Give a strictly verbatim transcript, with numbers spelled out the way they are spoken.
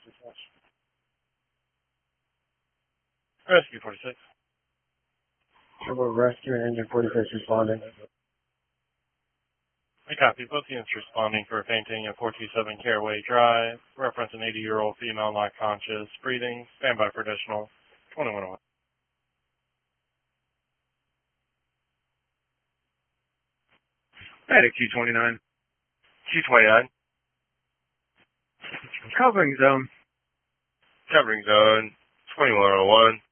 Rescue forty-six. Triple rescue and engine forty-six responding. I copy. Both units responding for a fainting at four two seven Caraway Drive. Reference an eighty-year-old female not conscious. Breathing. Standby for additional. twenty-one oh one. Medic two twenty-nine. two twenty-nine. Covering zone. Covering zone. twenty-one oh one.